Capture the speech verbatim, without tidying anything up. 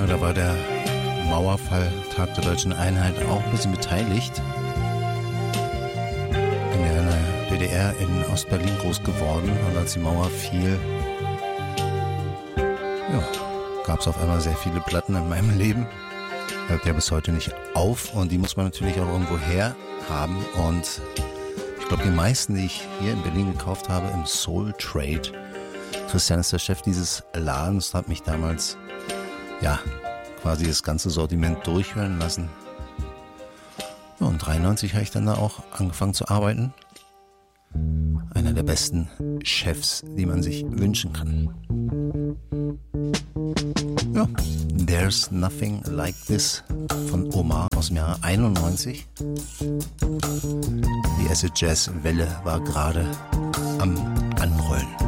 Ja, da war der Mauerfall, Tag der Deutschen Einheit, auch ein bisschen beteiligt. Ich bin ja in der D D R in Ostberlin groß geworden und als die Mauer fiel, ja, gab es auf einmal sehr viele Platten in meinem Leben. Hört ja bis heute nicht auf und die muss man natürlich auch irgendwo her haben und ich glaube, die meisten, die ich hier in Berlin gekauft habe, im Soul Trade. Christian ist der Chef dieses Ladens, hat mich damals, ja, quasi das ganze Sortiment durchhören lassen. Ja, und dreiundneunzig habe ich dann da auch angefangen zu arbeiten. Einer der besten Chefs, die man sich wünschen kann. Ja, There's Nothing Like This von Omar aus dem Jahre einundneunzig. Die Acid Jazz Welle war gerade am Anrollen.